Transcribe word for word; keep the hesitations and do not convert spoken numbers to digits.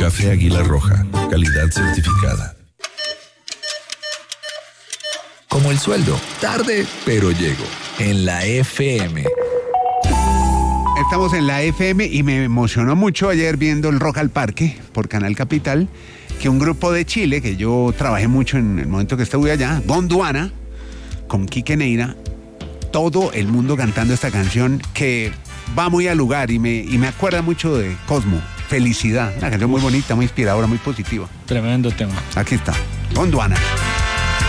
Café Águila Roja, calidad certificada. Como el sueldo, tarde, pero llego. En la F M. Estamos en la F M y me emocionó mucho ayer viendo el Rock al Parque por Canal Capital, que un grupo de Chile, que yo trabajé mucho en el momento que estuve allá, Gondwana, con Quique Neira, todo el mundo cantando esta canción que va muy al lugar y me, y me acuerda mucho de Cosmo, Felicidad, una canción muy bonita, muy inspiradora, muy positiva. Tremendo tema. Aquí está, Gondwana.